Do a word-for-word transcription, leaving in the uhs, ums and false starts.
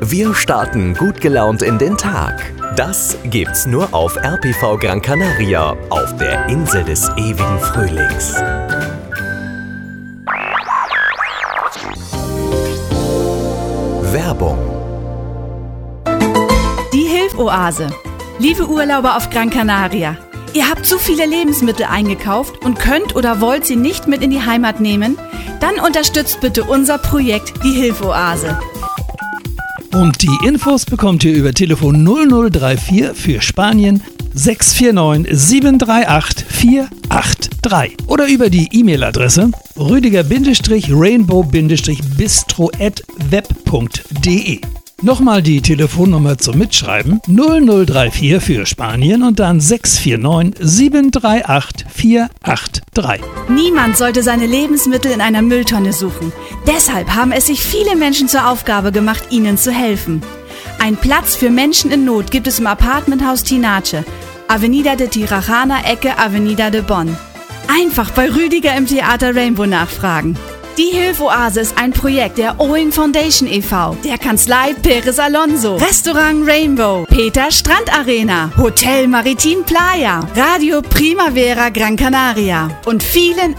Wir starten gut gelaunt in den Tag. Das gibt's nur auf R P V Gran Canaria, auf der Insel des ewigen Frühlings. Werbung. Die Hilfoase. Liebe Urlauber auf Gran Canaria, ihr habt zu viele Lebensmittel eingekauft und könnt oder wollt sie nicht mit in die Heimat nehmen? Dann unterstützt bitte unser Projekt, die Hilfoase. Und die Infos bekommt ihr über Telefon null null drei vier für Spanien sechs vier neun sieben drei acht vier acht drei oder über die E-Mail-Adresse rüdiger-rainbow-bistro at web punkt de. Nochmal die Telefonnummer zum Mitschreiben null null drei vier für Spanien und dann sechs vier neun sieben drei acht vier acht drei. Niemand sollte seine Lebensmittel in einer Mülltonne suchen. Deshalb haben es sich viele Menschen zur Aufgabe gemacht, ihnen zu helfen. Ein Platz für Menschen in Not gibt es im Apartmenthaus Tinache, Avenida de Tirajana, Ecke Avenida de Bonn. Einfach bei Rüdiger im Theater Rainbow nachfragen. Die Hilfoase ist ein Projekt der Owing Foundation e V, der Kanzlei Perez Alonso, Restaurant Rainbow, Peter Strand Arena, Hotel Maritim Playa, Radio Primavera Gran Canaria und vielen